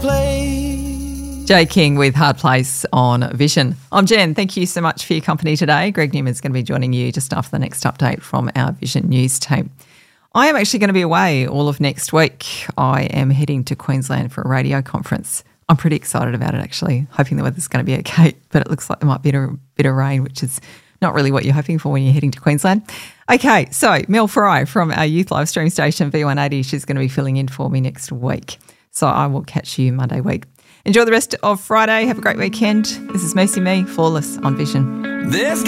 place. Jay King with Hard Place on Vision. I'm Jen. Thank you so much for your company today. Greg Newman's going to be joining you just after the next update from our Vision News team. I am actually going to be away all of next week. I am heading to Queensland for a radio conference. I'm pretty excited about it, actually, hoping the weather's going to be okay, but it looks like there might be a bit of rain, which is not really what you're hoping for when you're heading to Queensland. Okay, so Mel Fry from our youth live stream station V180, she's going to be filling in for me next week. So I will catch you Monday week. Enjoy the rest of Friday. Have a great weekend. This is Mercy Me, Flawless on Vision.